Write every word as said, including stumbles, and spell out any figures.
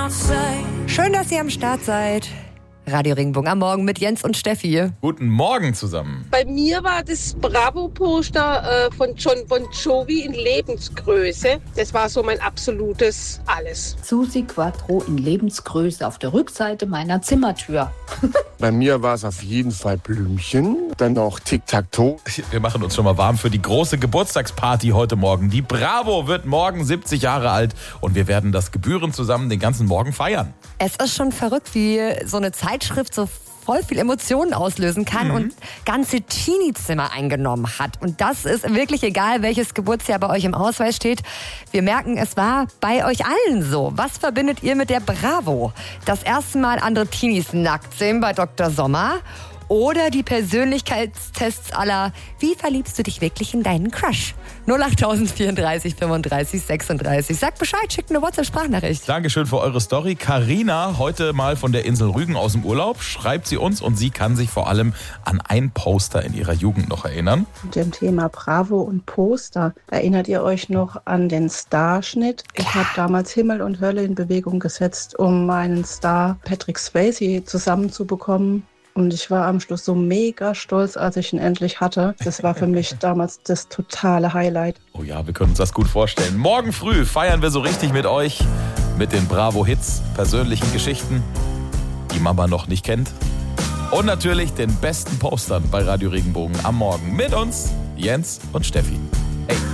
Schön, dass ihr am Start seid. Radio Regenbogen am Morgen mit Jens und Steffi. Guten Morgen zusammen. Bei mir war das Bravo-Poster äh, von John Bon Jovi in Lebensgröße. Das war so mein absolutes Alles. Susi Quattro in Lebensgröße auf der Rückseite meiner Zimmertür. Bei mir war es auf jeden Fall Blümchen, dann auch Tic-Tac-Toe. Wir machen uns schon mal warm für die große Geburtstagsparty heute Morgen. Die Bravo wird morgen siebzig Jahre alt und wir werden das gebührend zusammen den ganzen Morgen feiern. Es ist schon verrückt, wie so eine Zeitschrift so voll viel Emotionen auslösen kann mhm. und ganze Teenie-Zimmer eingenommen hat. Und das ist wirklich egal, welches Geburtsjahr bei euch im Ausweis steht. Wir merken, es war bei euch allen so. Was verbindet ihr mit der Bravo? Das erste Mal andere Teenies nackt sehen bei Doktor Sommer? Oder die Persönlichkeitstests aller, wie verliebst du dich wirklich in deinen Crush? null acht vierunddreißig fünfunddreißig sechsunddreißig. Sagt Bescheid, schickt eine WhatsApp-Sprachnachricht. Dankeschön für eure Story. Carina, heute mal von der Insel Rügen aus dem Urlaub, schreibt sie uns und sie kann sich vor allem an ein Poster in ihrer Jugend noch erinnern. Mit dem Thema Bravo und Poster. Erinnert ihr euch noch an den Starschnitt? Ich habe damals Himmel und Hölle in Bewegung gesetzt, um meinen Star Patrick Swayze zusammenzubekommen. Und ich war am Schluss so mega stolz, als ich ihn endlich hatte. Das war für mich damals das totale Highlight. Oh ja, wir können uns das gut vorstellen. Morgen früh feiern wir so richtig mit euch, mit den Bravo-Hits, persönlichen Geschichten, die Mama noch nicht kennt. Und natürlich den besten Postern bei Radio Regenbogen am Morgen. Mit uns, Jens und Steffi. Hey.